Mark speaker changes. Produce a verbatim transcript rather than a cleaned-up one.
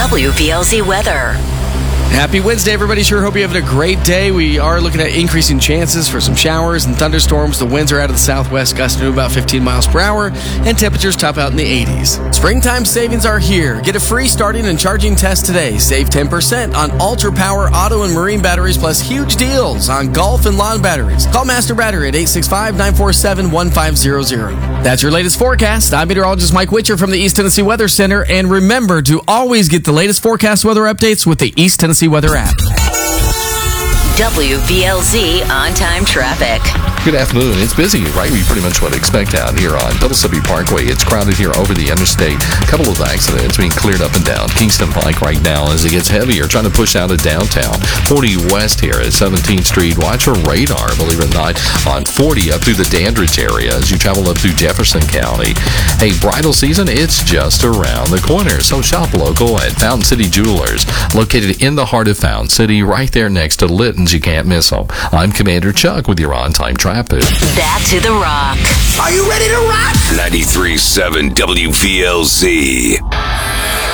Speaker 1: W V L Z weather.
Speaker 2: Happy Wednesday, everybody. Sure hope you're having a great day. We are looking at increasing chances for some showers and thunderstorms. The winds are out of the southwest, gusting to about fifteen miles per hour, and temperatures top out in the eighties. Springtime savings are here. Get a free starting and charging test today. Save ten percent on Ultra Power auto and marine batteries, plus huge deals on golf and lawn batteries. Call Master Battery at eight six five, nine four seven, one five zero zero. That's your latest forecast. I'm meteorologist Mike Witcher from the East Tennessee Weather Center, and remember to always get the latest forecast weather updates with the East Tennessee Weather app.
Speaker 1: W V L Z on-time traffic.
Speaker 3: Good afternoon. It's busy, right? We pretty much what to expect out here on Mississippi Parkway. It's crowded here over the interstate. A couple of accidents being cleared up and down Kingston Pike right now as it gets heavier, trying to push out of downtown. forty west here at seventeenth Street. Watch for radar, believe it or not, on forty up through the Dandridge area as you travel up through Jefferson County. Hey, bridal season, it's just around the corner. So shop local at Fountain City Jewelers, located in the heart of Fountain City, right there next to Litton's. You can't miss them. I'm Commander Chuck with your on-time traffic.
Speaker 1: Back to the rock.
Speaker 4: Are you ready to rock?
Speaker 5: ninety-three point seven W V L Z.